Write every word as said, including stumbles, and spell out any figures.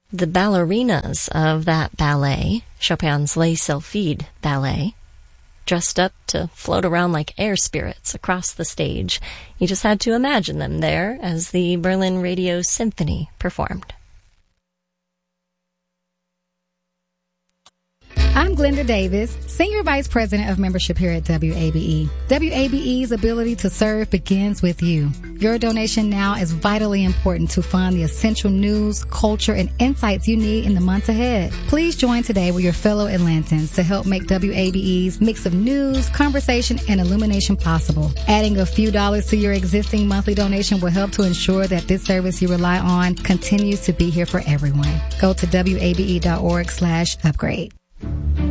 The ballerinas of that ballet, Chopin's Les Sylphides ballet, dressed up to float around like air spirits across the stage. You just had to imagine them there as the Berlin Radio Symphony performed. I'm Glenda Davis, Senior Vice President of Membership here at W A B E. W A B E's ability to serve begins with you. Your donation now is vitally important to fund the essential news, culture, and insights you need in the months ahead. Please join today with your fellow Atlantans to help make W A B E's mix of news, conversation, and illumination possible. Adding a few dollars to your existing monthly donation will help to ensure that this service you rely on continues to be here for everyone. Go to W A B E dot org slash upgrade.